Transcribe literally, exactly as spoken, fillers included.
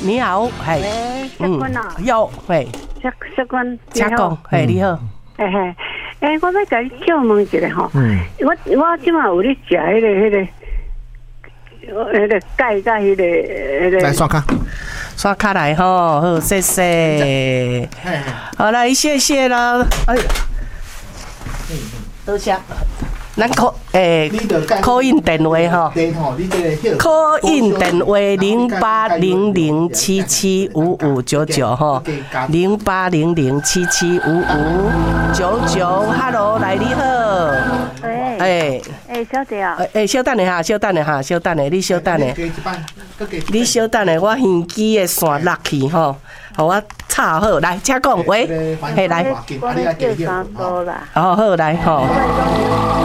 你好，嘿， 喂，小君啊， 有，嘿， 小小君， 请讲，嘿，你好， 嘿嘿，诶，我要甲你请问一下吼，我我即马有咧食迄个迄个，迄个钙甲迄个迄个， 来刷卡， 刷卡来吼，好，谢谢，好来，谢谢啦，哎，多谢。咱 call 诶 call in 电话吼 ，call in 电话零八零零七七五五九九吼，零八零零七七五五九九 ，Hello， 来你好， 喂， 诶诶，小姐啊， 诶，稍等下哈，稍等下哈，稍等下，你稍等下，你稍等下，我耳机的线落去吼，互我插好，来，请讲，喂，嘿来， 我咧叫三哥啦， 哦好来吼。